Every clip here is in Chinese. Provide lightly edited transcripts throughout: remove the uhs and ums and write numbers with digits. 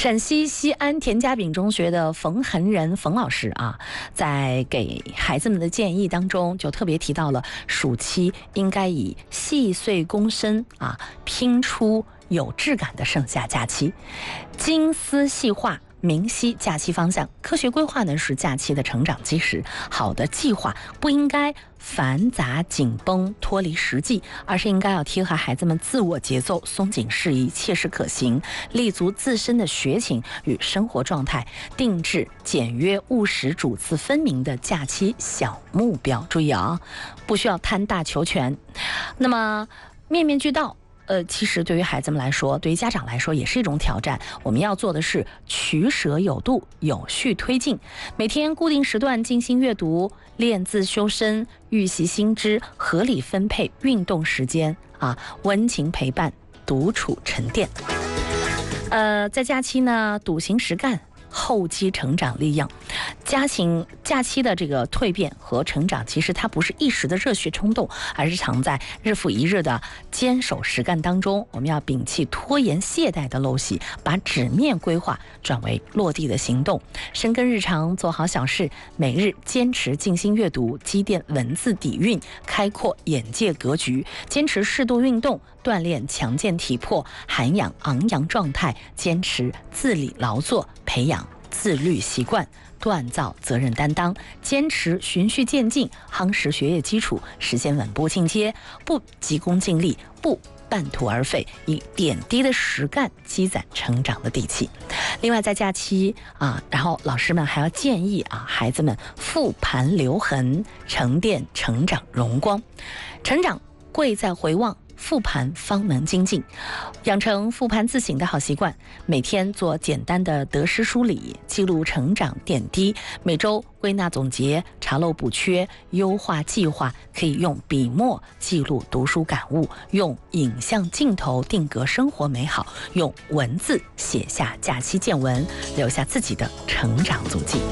陕西西安田家炳中学的冯恒仁冯老师啊，在给孩子们的建议当中，就特别提到了暑期应该以细碎躬身啊，拼出有质感的盛夏假期，精思细化。明晰假期方向，科学规划呢是假期的成长基石。好的计划不应该繁杂紧绷、脱离实际，而是应该要贴合孩子们自我节奏，松紧适宜、切实可行，立足自身的学情与生活状态，定制简约务实、主次分明的假期小目标。注意啊，不需要贪大求全。那么面面俱到。其实对于孩子们来说，对于家长来说也是一种挑战。我们要做的是取舍有度，有序推进。每天固定时段进行阅读、练字修身、预习新知，合理分配运动时间啊，温情陪伴，独处沉淀。在假期呢，笃行实干。厚积成长力量，假期的这个蜕变和成长，其实它不是一时的热血冲动，而是藏在日复一日的坚守实干当中。我们要摒弃拖延懈怠的陋习，把纸面规划转为落地的行动，深耕日常，做好小事，每日坚持静心阅读，积淀文字底蕴，开阔眼界格局，坚持适度运动，锻炼强健体魄，涵养昂扬状态，坚持自理劳作，培养自律习惯，锻造责任担当，坚持循序渐进，夯实学业基础，实现稳步进阶，不急功近利，不半途而废，以点滴的实干积攒成长的底气。另外在假期啊，然后老师们还要建议啊，孩子们复盘留痕，沉淀成长荣光。成长贵在回望，复盘方能精进，养成复盘自省的好习惯。每天做简单的得失梳理，记录成长点滴。每周归纳总结，查漏补缺，优化计划。可以用笔墨记录读书感悟，用影像镜头定格生活美好，用文字写下假期见闻，留下自己的成长足迹。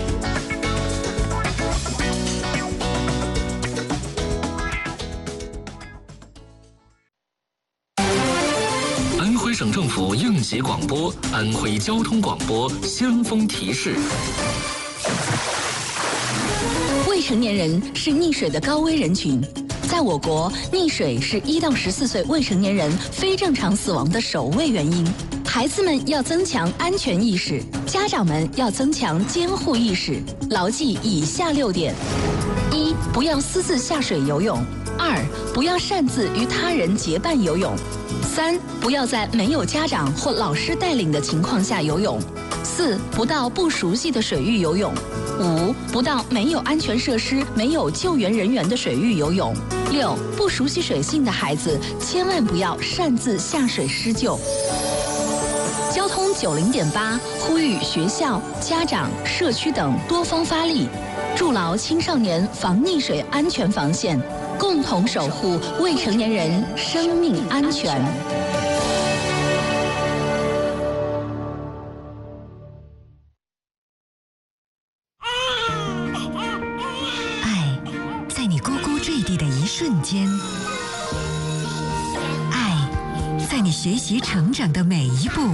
省政府应急广播，安徽交通广播先锋提示： 未成年人是溺水的高危人群，在我国，溺水是1到14岁未成年人非正常死亡的首位原因。孩子们要增强安全意识，家长们要增强监护意识，牢记以下6点：1. 不要私自下水游泳；2. 不要擅自与他人结伴游泳；3. 不要在没有家长或老师带领的情况下游泳；4. 不到不熟悉的水域游泳；5. 不到没有安全设施、没有救援人员的水域游泳；6. 不熟悉水性的孩子千万不要擅自下水施救。交通90.8呼吁学校、家长、社区等多方发力，筑牢青少年防溺水安全防线，共同守护未成年人生命安全。 爱，在你呱呱坠地的一瞬间；爱，在你学习成长的每一步。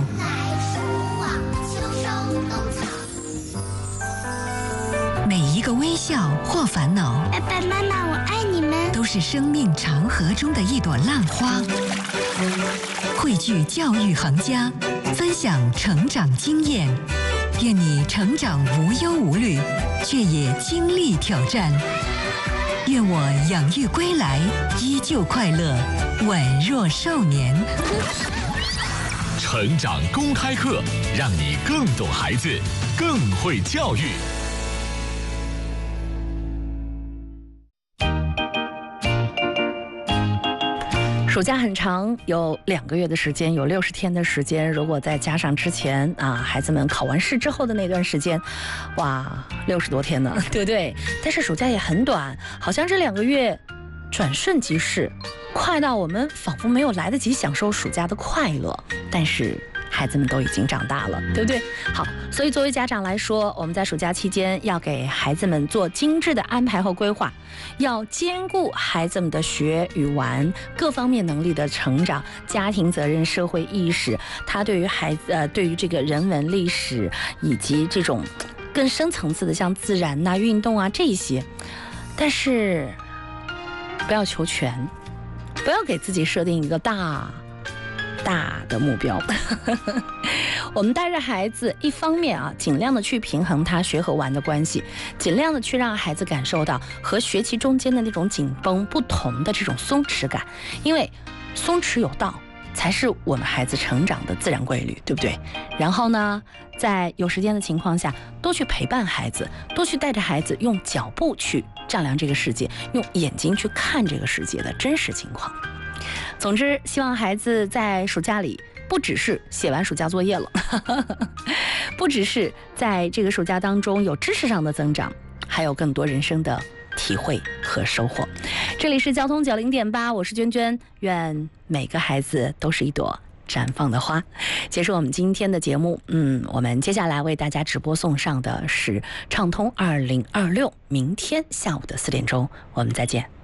每一个微笑或烦恼， 爸爸妈妈，我爱你们， 都是生命长河中的一朵浪花。汇聚教育行家，分享成长经验，愿你成长无忧无虑，却也经历挑战。愿我养育归来，依旧快乐，宛若少年。 成长公开课，让你更懂孩子，更会教育。 暑假很长，有2个月的时间，有60天的时间。如果再加上之前啊，孩子们考完试之后的那段时间，哇，60多天呢，对不对？但是暑假也很短，好像这2个月转瞬即逝，快到我们仿佛没有来得及享受暑假的快乐。但是孩子们都已经长大了，对不对？好，所以作为家长来说，我们在暑假期间要给孩子们做精致的安排和规划，要兼顾孩子们的学与玩各方面能力的成长，家庭责任、社会意识，他对于孩子对于这个人文历史以及这种更深层次的像自然呐、运动啊这一些，但是不要求全，不要给自己设定一个大的目标。我们带着孩子，一方面啊，尽量的去平衡他学和玩的关系，尽量的去让孩子感受到和学习中间的那种紧绷不同的这种松弛感，因为松弛有道才是我们孩子成长的自然规律，对不对？然后呢，在有时间的情况下，多去陪伴孩子，多去带着孩子用脚步去丈量这个世界，用眼睛去看这个世界的真实情况。总之，希望孩子在暑假里不只是写完暑假作业了，不只是在这个暑假当中有知识上的增长，还有更多人生的体会和收获。这里是交通90.8，我是娟娟，愿每个孩子都是一朵绽放的花。结束我们今天的节目，我们接下来为大家直播送上的是畅通2026，明天下午的4点钟，我们再见。